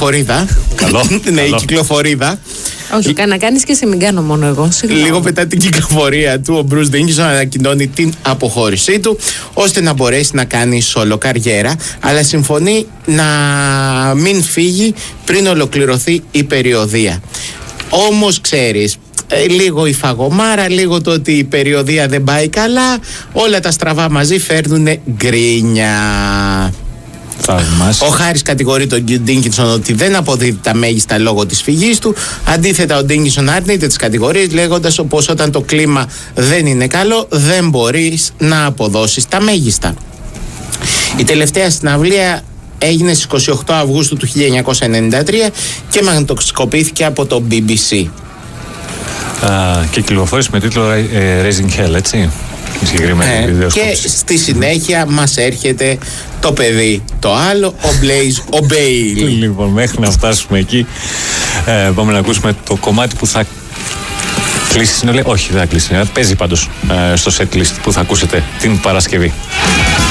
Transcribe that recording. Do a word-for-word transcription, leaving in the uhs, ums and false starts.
κυκλοφορίδα. Καλό. Ναι, η κυκλοφορίδα. Όχι, να κάνεις και σε μην κάνω μόνο εγώ. Συγγνώμη. Λίγο μετά την κυκλοφορία του, ο Bruce Dickinson ανακοινώνει την αποχώρησή του, ώστε να μπορέσει να κάνει solo καριέρα, αλλά συμφωνεί να μην φύγει πριν ολοκληρωθεί η περιοδεία. Όμως ξέρεις, λίγο η φαγωμάρα, λίγο το ότι η περιοδεία δεν πάει καλά, όλα τα στραβά μαζί φέρνουν γκρίνια. Ο Χάρις κατηγορεί τον Ντίκινσον ότι δεν αποδίδει τα μέγιστα λόγω της φυγής του. Αντίθετα, ο Ντίκινσον αρνείται τις κατηγορίες, λέγοντας πως όταν το κλίμα δεν είναι καλό, δεν μπορείς να αποδώσεις τα μέγιστα. Η τελευταία συναυλία έγινε στις είκοσι οκτώ Αυγούστου του χίλια εννιακόσια ενενήντα τρία και μαγνητοσκοπήθηκε από το μπι μπι σι. Uh, και κυκλοφόρησε με τίτλο uh, Raising Hell, έτσι. Ε, και στη συνέχεια μας έρχεται το παιδί το άλλο, ο Blaze, ο Bailey. Λοιπόν, μέχρι να φτάσουμε εκεί, ε, πάμε να ακούσουμε το κομμάτι που θα κλείσει συνολικά. Όχι, δεν θα κλείσει. Παίζει πάντως ε, στο set list που θα ακούσετε την Παρασκευή.